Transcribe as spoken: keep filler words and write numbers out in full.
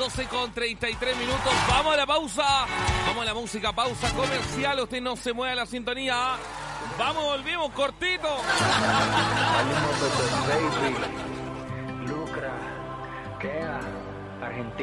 doce con treinta y tres minutos. Vamos a la pausa. Vamos a la música, pausa comercial. Usted no se mueve a la sintonía. Vamos, volvimos, cortito. Lucra, queda, Argentina.